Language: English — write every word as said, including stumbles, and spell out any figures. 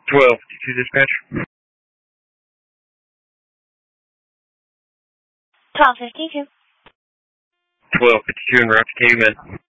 twelve fifty-two dispatch. twelve fifty-two. twelve fifty-two en route to Calumet.